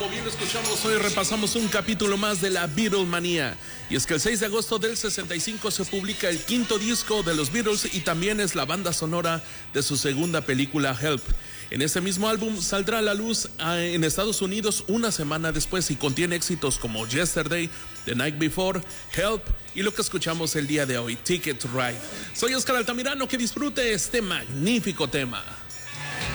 como bien lo escuchamos, hoy repasamos un capítulo más de la Beatlemanía. Y es que el 6 de agosto del 65 se publica el quinto disco de los Beatles y también es la banda sonora de su segunda película Help. En este mismo álbum saldrá a la luz en Estados Unidos una semana después y contiene éxitos como Yesterday, The Night Before, Help y lo que escuchamos el día de hoy, Ticket to Ride. Soy Oscar Altamirano, que disfrute este magnífico tema.